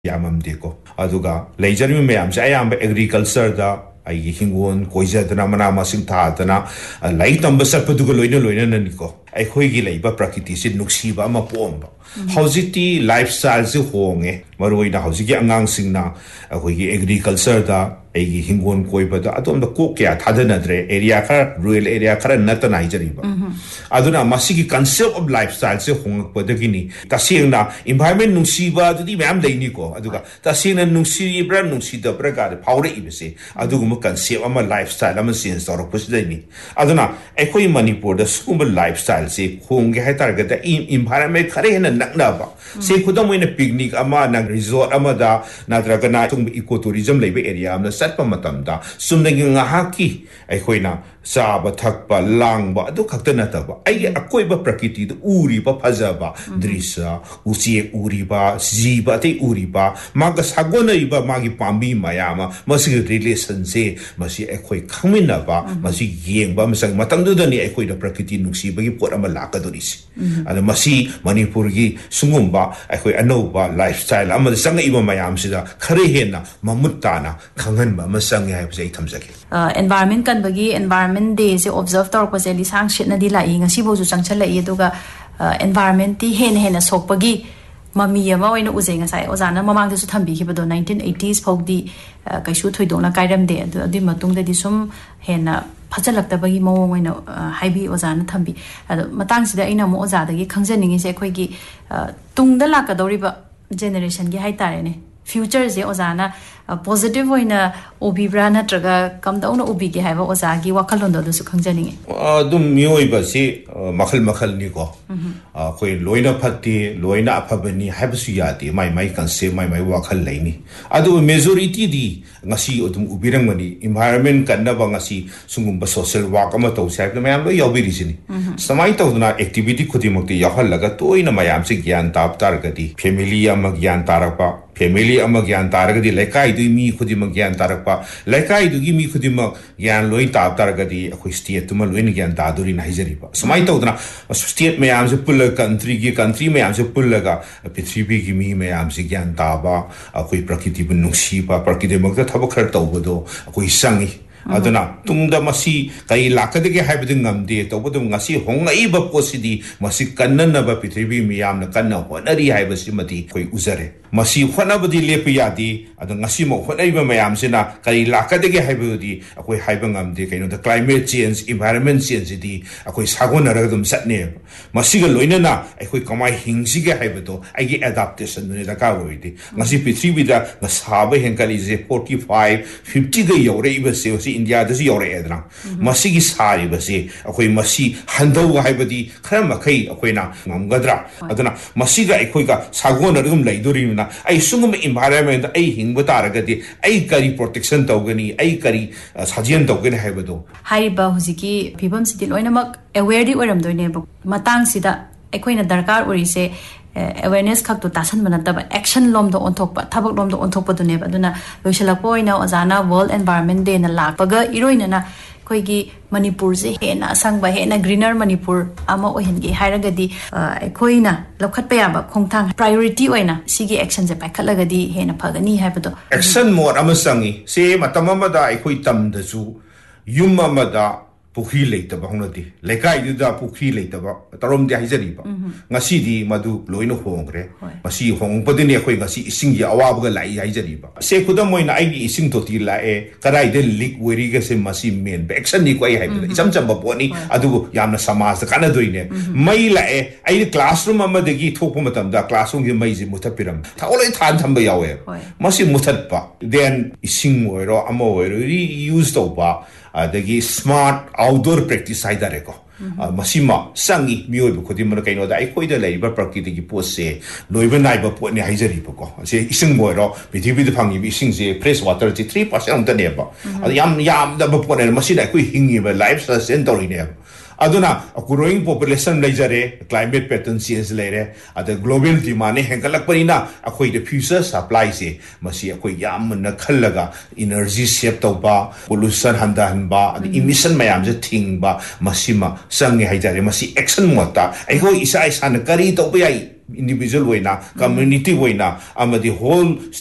Yamamdeko. Aduga, Lajarim Mayams, I am agriculture da. I hingon, Koizatana, Manama Sintatana, a light number Sapatugalina Loinanico. I hoigi labor practice in Nuxiba Mapomba. How's it the lifestyle so home, Maruina Housing Angang Singna, a hoigi agriculture da, a hingon Koibada, Adon the Kokia, Tadanadre, area, rural area, Karanata Nigeriba. Aduna Masiki concept of lifestyle so home, Podagini, Tasina, environment Nusiba, the Mam de Nico, Aduga, Tasina Nusi, Brand Nusi, the Braga, the Power Ibisi, Adugum concept of my lifestyle, I'm a sense or Pusdeni. Aduna, Equi Manipur, the Skumba lifestyle, say, Hung Hatarga, the environment, Karen and Naknava. Say, could win a picnic, Amana resort, Amada, Nadragana, ecotourism labor area, the Satpa Matamda, Sunding Haki, Equina. Saba takpa lang ba do kaktanata ba ay akoy ba prakiti do uri pa pazaba drisa usi uri ba ziba te uri ba magasagona iba magi pambi mayama masi relation se masi akoy khamina ba masi yeng ba masang matangdo dani akoy da prakiti nuksi bagi pot ama laka do ris ana masi manipur gi sungumba akoy ano ba lifestyle ama sanga iba mayam sida khare hena mamutana khangan ba masang ya sai thamjake environment kan bagi environment day se observe tor ko se li sang shit na dila inga si bo ju changchal la ye duga environment ti hen sokpagi mami ama oina uje nga sai ozana mamang de su thambi ki bado 1980s phok di kaishu thoidona kairam de adi matung de di sum hen phajalakta bagi mawong oina haibi ozana thambi ado matang sida ina mo oza da gi khangjaningi se khoi gi tungda la ka dori ba generation gi hai tare ne future je ozana positive oina obi brana traga kam down obi ge haiba ozagi wakhalon do su khangjaningi dum mioi ba si makhal ni ko koi loina phatti loina aphabani haibasu yati mai kan se mai wakhal laini adu majority di ngasi odum ubirang mani environment kanna ba ngasi sungumba social work ama to sa mayam lo yobi risini samai to na activity khudimukti yahal laga toina mayam se gyan tap tar gadi family ama gyan tarapa family ama gyan taragadi lekai du mi khudimuk gyan tarapa lekai du gi mi khudimuk gyan loi tap taragadi akhoi state tuma loin gyan daduri na hijari ba samai to na state mayam se pul country mayam se pul laga prithvi gi mi mayam se gyan taba akhoi prakriti bu nungsi ba prakriti mak thaba khar tawbodo akhoi sangi aduna tungda masi kai lakadege haibdu ngamde tawbodo ngasi hongai ba posidi masi kannana ba prithvi miyam na kanna honari haibasi mati koi uzare masi khonabadi lepiyadi adu ngasi mo khonaiba mayam sina kai lakadege haibudi akoi haiba ngamde kaino the climate change environment change di akoi sagona ragdum satne masi ga loinana akoi kamai hingsiga haibudo agi adaptation ne da ka roidi ngasi prithvi da ngasaba henkali je 45 50 ga yore ibase India does your edra. Masigi sari basi, akoi masi handau haibadi, kramakai aquena, Mamgadra, Adana, Masiga equiga, Sagona room laidurina, I sungum environment, a hingutaragati, a curry protection togani, a curry Sajian token habado. Haiba Huziki, Pibum City Loinamak, aware the Uram Dunebo, Matang Sida, Equina Darkar or say. Awareness kak to tasan manataba action lom do on top tabak lom do on top do neba duna loishala poina azana world environment day na lakpaga iroina na koigi manipur se hena sangba hena greener manipur ama ohengi hairagadi koina lokhat pa yaba khongthang priority oina sigi action je paikhalagadi hena phagani haibado action more amasangi se matamama da ekoi tam da su yum amada Pukhi later Bahonati, Lekai did the Pukhi later, Tarom de Hizariba, Nasidi, Madu, Loino Hongre, Masi Hong, Podenia Quingasi, sing Yawaga Lai Hizariba. Say Kudamoin Ivy sing Totila, Karai de Lick, Werigas and Masi men, Bexani Quay, some Jambaponi, Adu Yamna Samas, the Canadine, Maila, I classroom, Mamma de Git Hopomatam, the classroom, Mazi Mutapiram, Taola Tantam Bayawe, Masi Mutapa, then sing or Amo, reused over. The smart outdoor practice side reco. Masima, Sangi, Mio, Kodimano, I quite a labor practically post say, Loivan Iba put in a Hizaripo. Say, Ising Moro, with the Pangi, sings a press water 3% of the neighbor. Yam, the Bapon and Masina, quick hinging a lifestyle center in there. Aduna, a growing population laser, climate patterns years later, at the global demand, Henkalakparina, a quite a future supply say, Masi a quite yam and a kalaga, energy septoba, pollution handahanba, the emission mayam the thing ba, Masima, Sangi Hajari, Masi action mota, I go Isai San Kari to be individual oina community oina amadi whole